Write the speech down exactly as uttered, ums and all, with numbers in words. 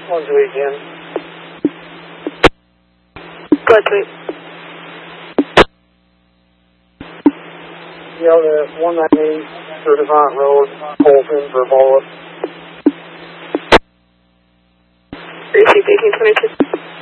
One two eight again. Go ahead, please. Yeah, the one nine eight Cerdavant Road, Colton, Verbola. Received eighteen twenty-two.